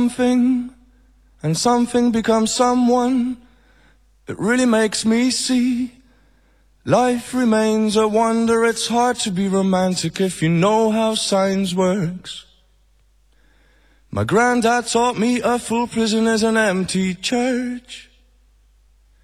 something, and something becomes someone. It really makes me see life remains a wonder. It's hard to be romantic if you know how science works. My granddad taught me a full prison is an empty church.